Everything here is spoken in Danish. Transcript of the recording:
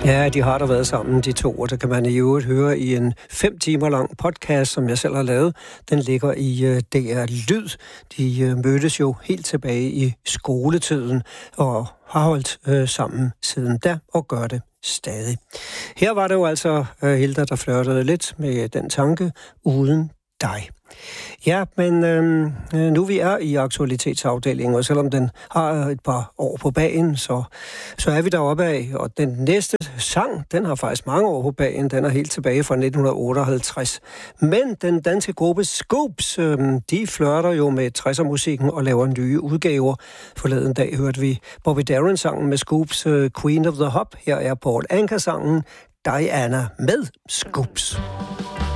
Ja, de har der været sammen, de to, og det kan man i øvrigt høre i en 5 timer lang podcast, som jeg selv har lavet. Den ligger i DR Lyd. De mødtes jo helt tilbage i skoletiden og har holdt sammen siden da og gør det stadig. Her var det jo altså Hilda, der flirtede lidt med den tanke uden dig. Ja, men nu vi er i aktualitetsafdelingen, og selvom den har et par år på bagen, så er vi deroppe af. Og den næste sang, den har faktisk mange år på bagen. Den er helt tilbage fra 1958. Men den danske gruppe Scoops, de flirter jo med 60'er-musikken og laver nye udgaver. Forleden dag hørte vi Bobby Darin-sangen med Scoops, Queen of the Hop. Her er Paul Anka-sangen Diana med Scoops.